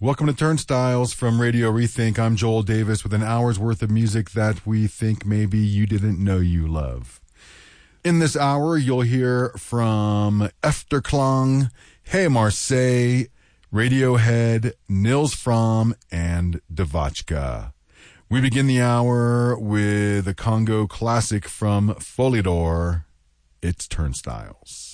Welcome to Turnstiles from Radio Rethink. I'm Joel Davis with an hour's worth of music that we think maybe you didn't know you love. In this hour, you'll hear from Efterklang, Hey Marseille, Radiohead, Nils Fromm, and Devachka. We begin the hour with a Congo classic from Folidor. It's Turnstiles.